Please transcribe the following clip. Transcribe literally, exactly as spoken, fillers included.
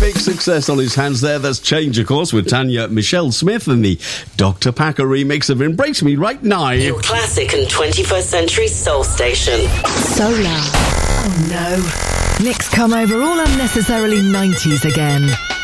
big success on his hands there. That's Change, of course, with Tanya Michelle Smith and the Doctor Packer remix of Embrace Me Right Now. Your classic and twenty-first century soul station. Solar. Oh no. Nick's come over all unnecessarily nineties again.